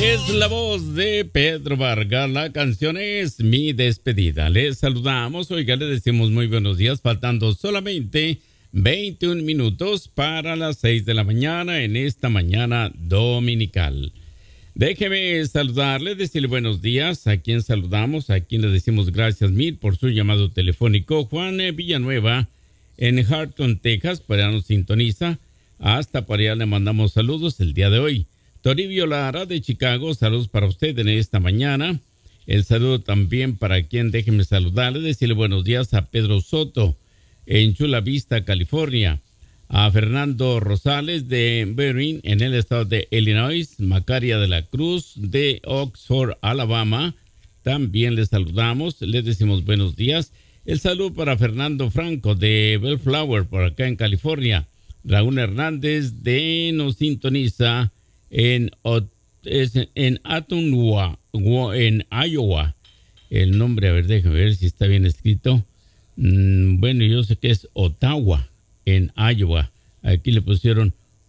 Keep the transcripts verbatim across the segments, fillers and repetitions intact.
Es la voz de Pedro Vargas. La canción es Mi Despedida. Les saludamos. Oiga, le decimos muy buenos días. Faltando solamente veintiún minutos para las seis de la mañana en esta mañana dominical. Déjeme saludarle, decirle buenos días. A quien saludamos, a quien le decimos gracias mil por su llamado telefónico. Juan Villanueva en Harton, Texas, para allá nos sintoniza. Hasta para allá le mandamos saludos el día de hoy. Toribio Lara de Chicago, saludos para usted en esta mañana. El saludo también para quien, déjeme saludarle, decirle buenos días a Pedro Soto en Chula Vista, California. A Fernando Rosales de Berrien en el estado de Illinois. Macaria de la Cruz de Oxford, Alabama. También les saludamos, les decimos buenos días. El saludo para Fernando Franco de Bellflower, por acá en California. Raúl Hernández de nos sintoniza en, en Atunwa, en Iowa. El nombre, a ver, déjame ver si está bien escrito. Mm, bueno, yo sé que es Ottawa, en Iowa. Aquí le pusieron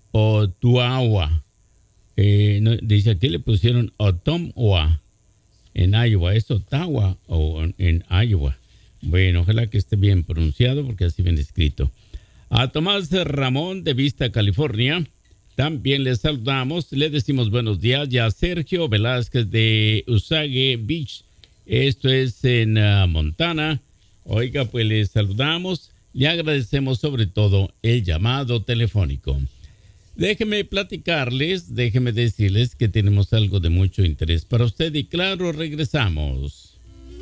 Ottawa. Eh, no, dice aquí le pusieron Ottumwa, en Iowa. Es Ottawa o en Iowa. Bueno, ojalá que esté bien pronunciado porque así bien escrito. A Tomás Ramón de Vista, California, también les saludamos, le decimos buenos días. Y a Sergio Velázquez de Usage Beach, esto es en uh, Montana. Oiga, pues les saludamos, le agradecemos sobre todo el llamado telefónico. Déjenme platicarles, déjenme decirles que tenemos algo de mucho interés para usted y claro, regresamos.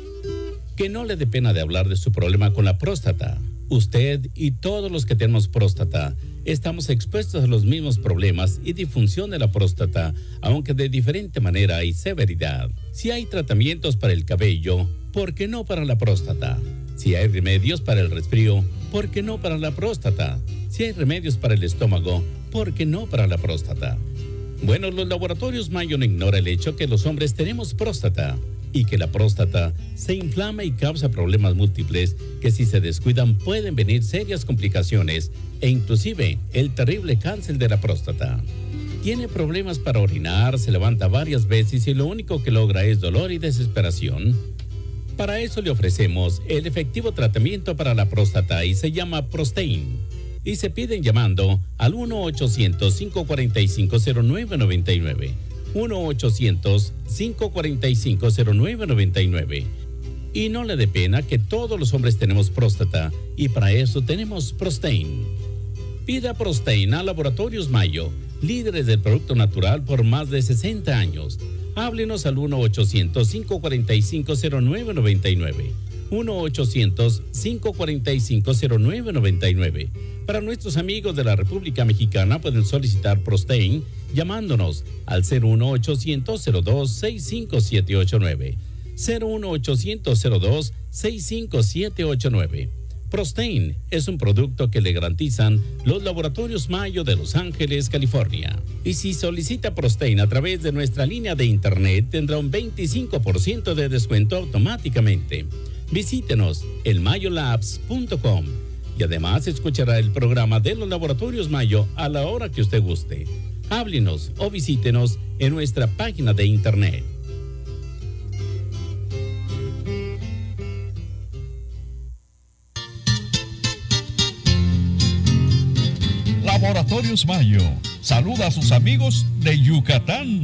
Que no le dé pena de hablar de su problema con la próstata. Usted y todos los que tenemos próstata estamos expuestos a los mismos problemas y disfunción de la próstata, aunque de diferente manera y severidad. Si hay tratamientos para el cabello, ¿por qué no para la próstata? Si hay remedios para el resfrío, ¿por qué no para la próstata? Si hay remedios para el estómago, ¿por qué no para la próstata? Bueno, los laboratorios Mayo no ignora el hecho que los hombres tenemos próstata y que la próstata se inflama y causa problemas múltiples que si se descuidan pueden venir serias complicaciones e inclusive el terrible cáncer de la próstata. Tiene problemas para orinar, se levanta varias veces y lo único que logra es dolor y desesperación. Para eso le ofrecemos el efectivo tratamiento para la próstata y se llama Prostain. Y se piden llamando al uno ochocientos, cinco cuatro cinco, cero nueve nueve nueve. uno ochocientos, cinco cuatro cinco, cero nueve nueve nueve. Y no le dé pena que todos los hombres tenemos próstata y para eso tenemos Prostain. Pida Prostain a Laboratorios Mayo, líderes del producto natural por más de sesenta años. Háblenos al uno ochocientos, cinco cuatro cinco, cero nueve nueve nueve. uno ochocientos, cinco cuatro cinco, cero nueve nueve nueve. Para nuestros amigos de la República Mexicana pueden solicitar Prostain llamándonos al cero uno ochocientos, cero dos, seis cinco siete ocho nueve. cero uno ochocientos, cero dos, seis cinco siete ocho nueve. Prostain es un producto que le garantizan los laboratorios Mayo de Los Ángeles, California. Y si solicita Prostain a través de nuestra línea de internet tendrá un veinticinco por ciento de descuento automáticamente. Visítenos en mayo labs punto com y además escuchará el programa de los laboratorios Mayo a la hora que usted guste. Háblenos o visítenos en nuestra página de internet. Laboratorios Mayo saluda a sus amigos de Yucatán.